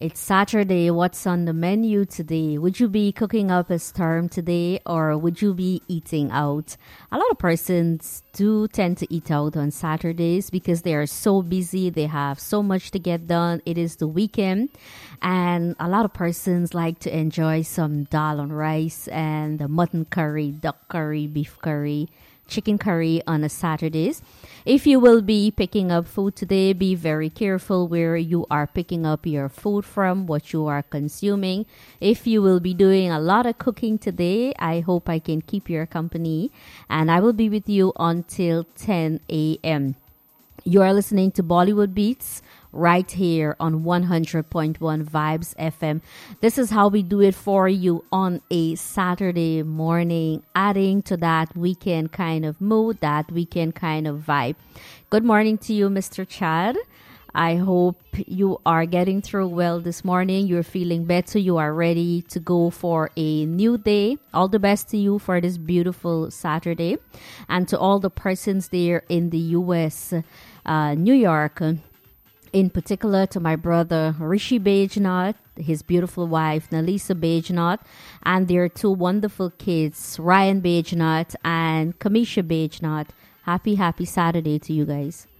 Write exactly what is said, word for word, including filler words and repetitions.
It's Saturday. What's on the menu today? Would you be cooking up a storm today or would you be eating out? A lot of persons do tend to eat out on Saturdays because they are so busy. They have so much to get done. It is the weekend. And a lot of persons like to enjoy some dal on rice and the mutton curry, duck curry, beef curry, chicken curry on a Saturdays. If you will be picking up food today, be very careful where you are picking up your food from, what you are consuming. If you will be doing a lot of cooking today, I hope I can keep your company and I will be with you until ten a.m. You are listening to Bollywood Beats right here on one hundred point one Vibes F M. This is how we do it for you on a Saturday morning, adding to that weekend kind of mood, that weekend kind of vibe. Good morning to you, Mister Chad. I hope you are getting through well this morning. You're feeling better. You are ready to go for a new day. All the best to you for this beautiful Saturday. And to all the persons there in the U S, uh, New York, in particular to my brother Rishi Bajnath, his beautiful wife Nalisa Bajnath, and their two wonderful kids, Ryan Bajnath and Kamisha Bajnath. Happy, happy Saturday to you guys.